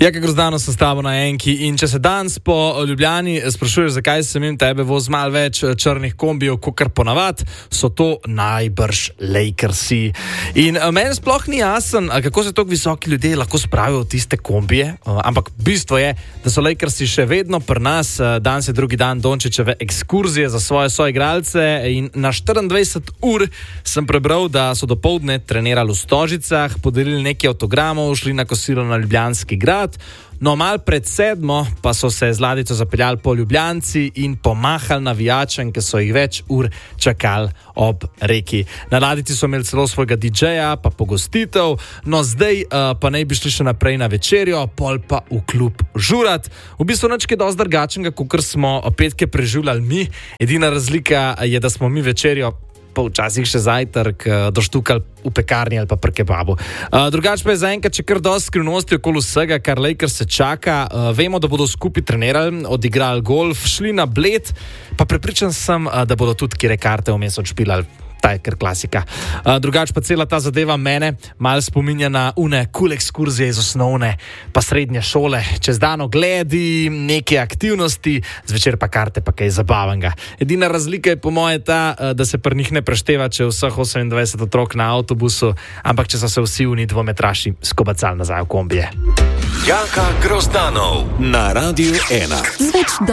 Jaka Grozdano sem s tabo na enki in če se danes po Ljubljani sprašuješ, zakaj se mimo tebe vozi malo več črnih kombijev, kakor ponavad, so to najbrž Lakersi. In meni sploh ni jasen, kako se tako visoki ljudje lahko spravijo v tiste kombije, ampak bistvo je, da so Lakersi še vedno pri nas. Danes je drugi dan Dončićeve ekskurzije za svoje soigralce in na 24 ur sem prebral, da so dopoldne trenirali v Stožicah, podelili nekaj avtogramov, šli na kosilo na Ljubljanski grad. No, mal pred 7 pa so se z ladico zapeljali po Ljubljanci in pomahali navijačem, ki so jih več ur čakali ob reki. Na ladici so imeli celo svojega DJ-ja, pa pogostitev, no zdaj pa naj bi šli še naprej na večerjo, pol pa v klub žurat. V bistvu nič kaj dosti drugačnega, kakor smo petke preživljali mi. Edina razlika je, da smo mi večerjo pa včasih še zajtrk doštukali v pekarni ali pa pri kebabu. Drugače pa je zaenkrat še kar dosti skrivnosti okoli vsega, kar Lakers se čaka. Vemo, da bodo skupaj trenirali, odigrali golf, šli na Bled, pa prepričan sem, da bodo tudi kire karte vmes odšpilali. Ta je kar klasika. Drugače pa cela ta zadeva mene malo spominja na cool ekskurzije iz osnovne pa srednje šole. Čez dan ogledi, neke aktivnosti, zvečer pa karte pa kaj zabavnega. Edina razlika je po moje ta, da se pri njih ne prešteva, če vseh 28 otrok na avtobusu, ampak če so se vsi oni dvometraši skobacali nazaj v kombije. Jaka Grozdanov na Radiu 1.